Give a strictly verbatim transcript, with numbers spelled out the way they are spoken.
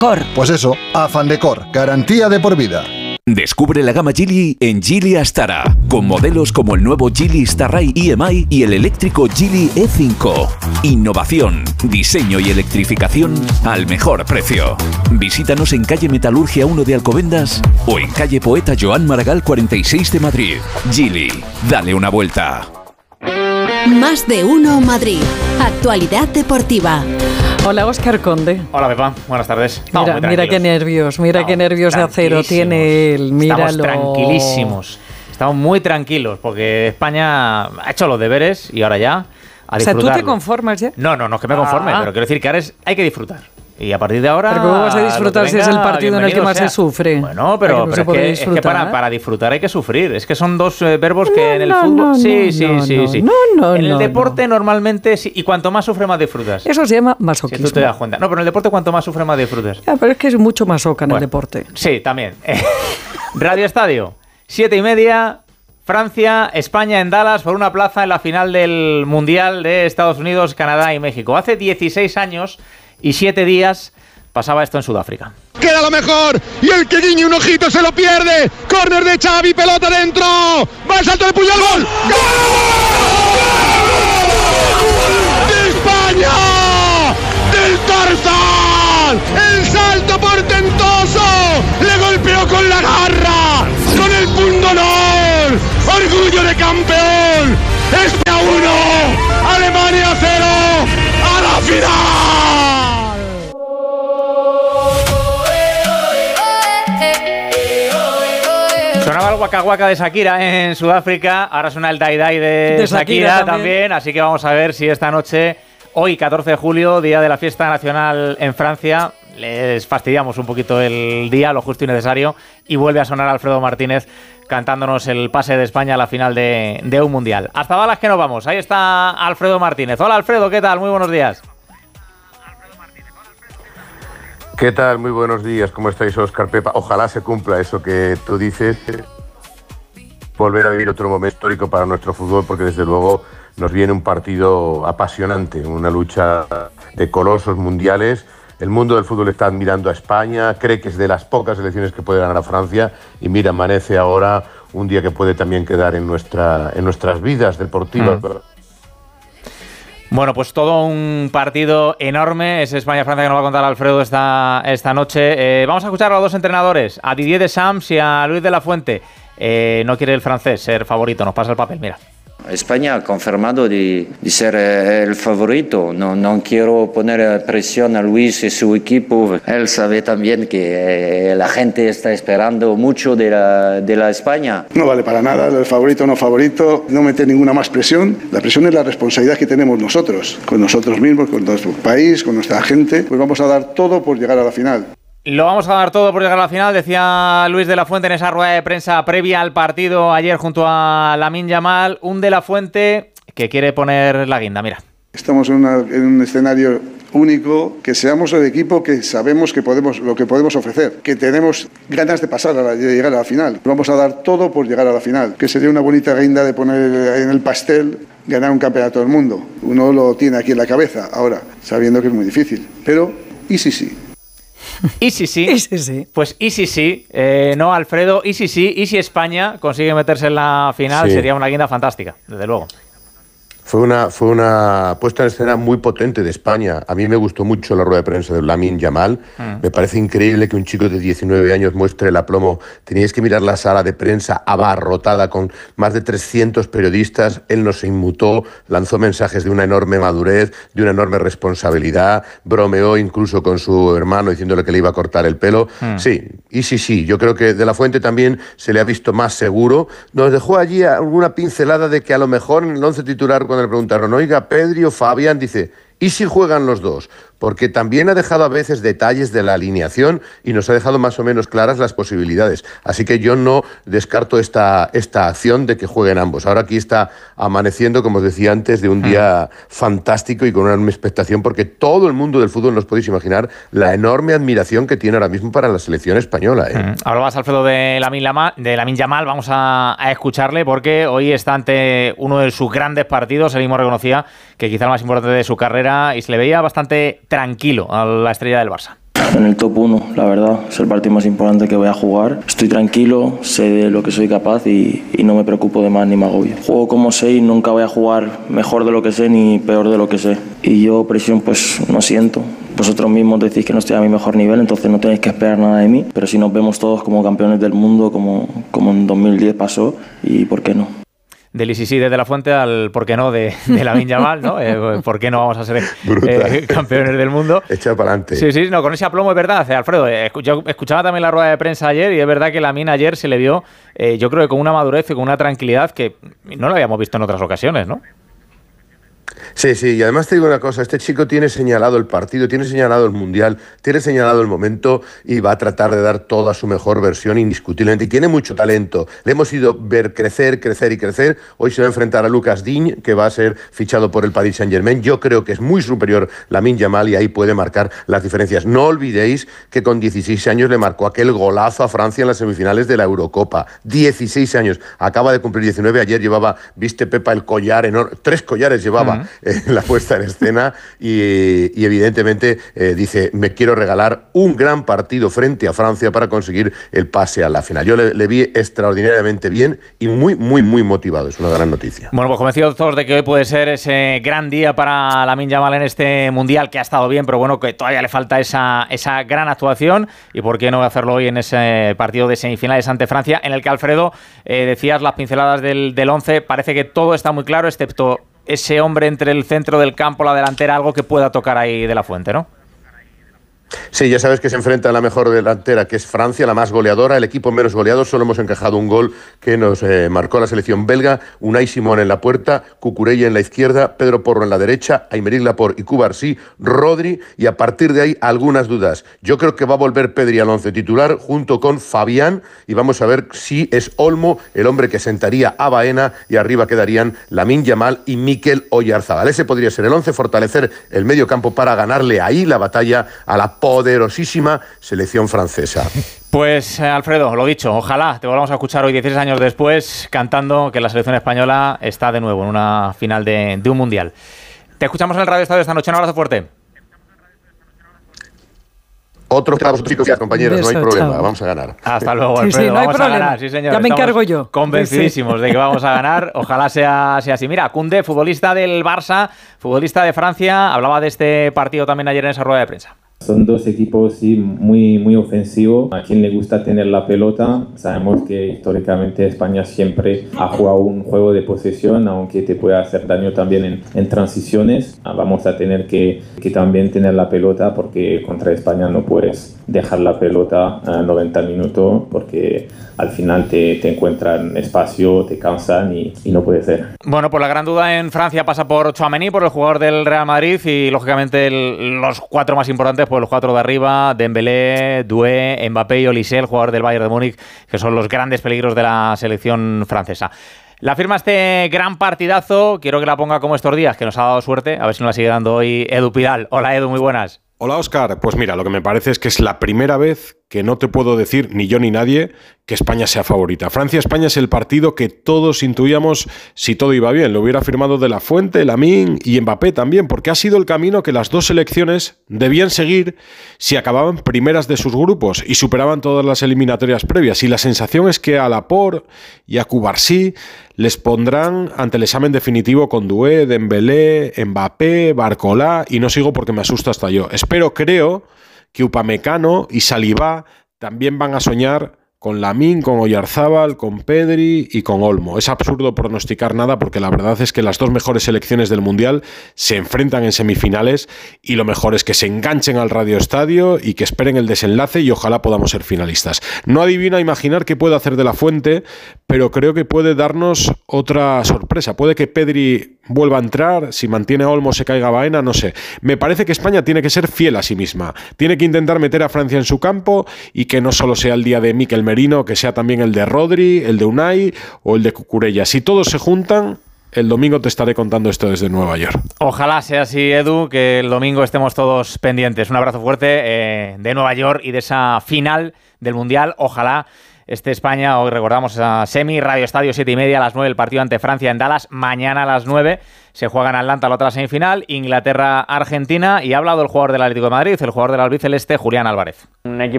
Cor. Pues eso, Afan Decor, garantía de por vida. Descubre la gama Geely en Geely Astara, con modelos como el nuevo Geely Starray E M I y el eléctrico Geely E cinco. Innovación, diseño y electrificación al mejor precio. Visítanos en calle Metalurgia uno de Alcobendas o en calle Poeta Joan Maragall cuarenta y seis de Madrid. Geely, dale una vuelta. Más de uno Madrid. Actualidad deportiva. Hola, Óscar Conde. Hola, Pepa. Buenas tardes. No, mira, mira qué nervios, mira no, qué nervios de acero tiene él. Míralo. Estamos tranquilísimos. Estamos muy tranquilos porque España ha hecho los deberes y ahora ya a disfrutarlo. O sea, ¿tú te conformas ya? No, no, no es que me conforme, ah. pero quiero decir que ahora es, hay que disfrutar. Y a partir de ahora... ¿Pero cómo vas a disfrutar si es el partido en el que más sea. se sufre? Bueno, pero, no pero es, que, es que para, para disfrutar hay que sufrir. Es que son dos eh, verbos que no, en el no, fútbol... No, sí, no, sí, no, sí, no, sí. No, no, en el no, deporte no. normalmente... Sí, y cuanto más sufre, más disfrutas. Eso se llama masoquismo. Si tú te das cuenta. No, pero en el deporte cuanto más sufre, más disfrutas. Ya, pero es que es mucho masoca en bueno, el deporte. Sí, también. Radio Estadio, siete y media... Francia, España en Dallas por una plaza en la final del Mundial de Estados Unidos, Canadá y México. Hace dieciséis años y siete días pasaba esto en Sudáfrica. Queda lo mejor y el que guiñe un ojito se lo pierde. Córner de Xavi, pelota dentro. Va el salto de Puyol, gol. ¡Gol! ¡De España! ¡Del Tarzán! El salto portentoso. Le golpeó con la garra. Con el punto honor. Orgullo de campeón. España uno. Alemania cero. A la final. Sonaba el Waka Waka de Shakira en Sudáfrica, ahora suena el Dai Dai de, de Shakira, Shakira también. también, así que vamos a ver si esta noche, hoy catorce de julio, día de la fiesta nacional en Francia, les fastidiamos un poquito el día, lo justo y necesario, y vuelve a sonar Alfredo Martínez cantándonos el pase de España a la final de, de un Mundial. Hasta Dallas que nos vamos, ahí está Alfredo Martínez. Hola Alfredo, ¿qué tal? Muy buenos días. ¿Qué tal? Muy buenos días. ¿Cómo estáis, Óscar, Pepa? Ojalá se cumpla eso que tú dices. Volver a vivir otro momento histórico para nuestro fútbol, porque desde luego nos viene un partido apasionante, una lucha de colosos mundiales. El mundo del fútbol está admirando a España, cree que es de las pocas selecciones que puede ganar a Francia y mira, amanece ahora un día que puede también quedar en, nuestra, en nuestras vidas deportivas. Mm. Bueno, pues todo un partido enorme, es España-Francia que nos va a contar Alfredo esta, esta noche. Eh, vamos a escuchar a los dos entrenadores, a Didier Deschamps y a Luis de la Fuente. Eh, no quiere el francés ser favorito, nos pasa el papel, mira. España ha confirmado de, de ser el favorito. No, no quiero poner presión a Luis y su equipo. Él sabe también que la gente está esperando mucho de la, de la España. No vale para nada, el favorito o no favorito, no meter ninguna más presión. La presión es la responsabilidad que tenemos nosotros, con nosotros mismos, con nuestro país, con nuestra gente. Pues vamos a dar todo por llegar a la final. Lo vamos a dar todo por llegar a la final, decía Luis de la Fuente en esa rueda de prensa previa al partido ayer junto a Lamine Yamal. Un de la Fuente que quiere poner la guinda, mira. Estamos en, una, en un escenario único, que seamos el equipo que sabemos que podemos, lo que podemos ofrecer, que tenemos ganas de pasar a la, de llegar a la final. Vamos a dar todo por llegar a la final, que sería una bonita guinda de poner en el pastel ganar un campeonato del mundo. Uno lo tiene aquí en la cabeza ahora, sabiendo que es muy difícil, pero ¿y si sí? Y si sí, y si sí, pues y si sí, eh, no Alfredo, y si sí, y si España consigue meterse en la final, sí. Sería una guinda fantástica, desde luego. Fue una, fue una puesta en escena muy potente de España. A mí me gustó mucho la rueda de prensa de Lamine Yamal. Mm. Me parece increíble que un chico de diecinueve años muestre el aplomo. Teníais que mirar la sala de prensa abarrotada con más de trescientos periodistas. Él no se inmutó, lanzó mensajes de una enorme madurez, de una enorme responsabilidad. Bromeó incluso con su hermano diciéndole que le iba a cortar el pelo. Mm. Sí, y sí, sí. Yo creo que de la Fuente también se le ha visto más seguro. Nos dejó allí alguna pincelada de que a lo mejor en el once titular, cuando le preguntaron, oiga, Pedri o Fabián, dice, ¿y si juegan los dos? Porque también ha dejado a veces detalles de la alineación y nos ha dejado más o menos claras las posibilidades. Así que yo no descarto esta, esta acción de que jueguen ambos. Ahora aquí está amaneciendo, como os decía antes, de un día mm. fantástico y con una enorme expectación, porque todo el mundo del fútbol, no os podéis imaginar la enorme admiración que tiene ahora mismo para la selección española. ¿eh? Mm. Hablabas, Alfredo, de Lamine Yamal, vamos a, a escucharle, porque hoy está ante uno de sus grandes partidos. Él mismo reconocía que quizá el más importante de su carrera y se le veía bastante tranquilo a la estrella del Barça. en el top uno, la verdad. Es el partido más importante que voy a jugar. Estoy tranquilo, sé de lo que soy capaz y, y no me preocupo de más ni me agobio. Juego como sé y nunca voy a jugar mejor de lo que sé ni peor de lo que sé. Y yo presión pues no siento. Vosotros mismos decís que no estoy a mi mejor nivel, entonces no tenéis que esperar nada de mí. Pero si nos vemos todos como campeones del mundo, como, como en dos mil diez pasó, ¿y por qué no? Del I C C de la Fuente al por qué no de, de Lamine Yamal, ¿no? Eh, ¿Por qué no vamos a ser eh, campeones del mundo? Echa para adelante. Sí, sí, no, con ese aplomo es verdad, Alfredo. Eh, yo escuchaba también la rueda de prensa ayer y es verdad que Lamine ayer se le vio, eh, yo creo que con una madurez y con una tranquilidad que no lo habíamos visto en otras ocasiones, ¿no? Sí, sí, y además te digo una cosa, este chico tiene señalado el partido, tiene señalado el Mundial, tiene señalado el momento y va a tratar de dar toda su mejor versión indiscutiblemente. Y tiene mucho talento, le hemos ido ver crecer, crecer y crecer. Hoy se va a enfrentar a Lucas Digne, que va a ser fichado por el Paris Saint-Germain. Yo creo que es muy superior Lamine Yamal y ahí puede marcar las diferencias. No olvidéis que con dieciséis años le marcó aquel golazo a Francia en las semifinales de la Eurocopa. dieciséis años, acaba de cumplir diecinueve, ayer llevaba, viste Pepa, el collar enorme, tres collares llevaba. Uh-huh. En la puesta en escena y, y evidentemente eh, dice, me quiero regalar un gran partido frente a Francia para conseguir el pase a la final. Yo le, le vi extraordinariamente bien y muy, muy, muy motivado. Es una gran noticia. Bueno, pues convencidos todos de que hoy puede ser ese gran día para Lamine Yamal en este Mundial, que ha estado bien, pero bueno, que todavía le falta esa, esa gran actuación y por qué no hacerlo hoy en ese partido de semifinales ante Francia, en el que, Alfredo, eh, decías las pinceladas del, del once, parece que todo está muy claro, excepto ese hombre entre el centro del campo, la delantera, algo que pueda tocar ahí de la Fuente, ¿no? Sí, ya sabes que se enfrenta a la mejor delantera, que es Francia, la más goleadora, el equipo menos goleado. Solo hemos encajado un gol que nos eh, marcó la selección belga. Unai Simón en la puerta, Cucurella en la izquierda, Pedro Porro en la derecha, Aymeric Laporte y Cubarsí, Rodri, y a partir de ahí algunas dudas. Yo creo que va a volver Pedri al once titular junto con Fabián y vamos a ver si es Olmo el hombre que sentaría a Baena y arriba quedarían Lamine Yamal y Mikel Oyarzabal. Ese podría ser el once, fortalecer el medio campo para ganarle ahí la batalla a la poderosísima selección francesa. Pues eh, Alfredo, lo dicho, ojalá te volvamos a escuchar hoy dieciséis años después cantando que la selección española está de nuevo en una final de, de un Mundial. Te escuchamos en el Radio Estadio esta noche, un abrazo fuerte. Otro para vosotros, chicos, compañeros, Beso, no hay problema, chao. vamos a ganar. Hasta luego, sí, Alfredo, sí, no vamos hay problema. a ganar, sí señor. Ya me Estamos encargo yo. Convencidísimos sí, sí. de que vamos a ganar, ojalá sea, sea así. Mira, Koundé, futbolista del Barça, futbolista de Francia, hablaba de este partido también ayer en esa rueda de prensa. Son dos equipos sí, muy, muy ofensivos. A quien le gusta tener la pelota, sabemos que históricamente España siempre ha jugado un juego de posesión, aunque te puede hacer daño también en, en transiciones. Vamos a tener que, que también tener la pelota porque contra España no puedes dejar la pelota a noventa minutos porque al final te, te encuentran espacio, te cansan y, y no puede ser. Bueno, pues la gran duda en Francia pasa por Tchouaméni, por el jugador del Real Madrid y lógicamente el, los cuatro más importantes, pues los cuatro de arriba, Dembélé, Doué, Mbappé y Olise, el jugador del Bayern de Múnich, que son los grandes peligros de la selección francesa. La firma este gran partidazo, quiero que la ponga como estos días, que nos ha dado suerte, a ver si nos la sigue dando hoy Edu Pidal. Hola Edu, muy buenas. Hola Óscar, pues mira, lo que me parece es que es la primera vez que no te puedo decir, ni yo ni nadie, que España sea favorita. Francia-España es el partido que todos intuíamos si todo iba bien. Lo hubiera firmado De La Fuente, Lamine y Mbappé también, porque ha sido el camino que las dos selecciones debían seguir si acababan primeras de sus grupos y superaban todas las eliminatorias previas. Y la sensación es que a Laporte y a Cubarsí les pondrán ante el examen definitivo con Doué, Dembélé, Mbappé, Barcola, y no sigo porque me asusta hasta yo. Espero, creo, que Upamecano y Saliba también van a soñar con Lamine, con Oyarzabal, con Pedri y con Olmo. Es absurdo pronosticar nada porque la verdad es que las dos mejores selecciones del Mundial se enfrentan en semifinales y lo mejor es que se enganchen al Radio Estadio y que esperen el desenlace y ojalá podamos ser finalistas. No adivino a imaginar qué puede hacer De La Fuente, pero creo que puede darnos otra sorpresa. Puede que Pedri vuelva a entrar, si mantiene a Olmo se caiga Baena, no sé. Me parece que España tiene que ser fiel a sí misma. Tiene que intentar meter a Francia en su campo y que no solo sea el día de Mikel Merino, que sea también el de Rodri, el de Unai o el de Cucurella. Si todos se juntan, el domingo te estaré contando esto desde Nueva York. Ojalá sea así, Edu, que el domingo estemos todos pendientes. Un abrazo fuerte eh, de Nueva York y de esa final del Mundial. Ojalá este España. Hoy recordamos a semi, Radio Estadio siete y media, a las nueve el partido ante Francia en Dallas. Mañana a las nueve se juega en Atlanta la otra semifinal, Inglaterra-Argentina, y ha hablado el jugador del Atlético de Madrid, el jugador del albiceleste, Julián Álvarez. Un equipo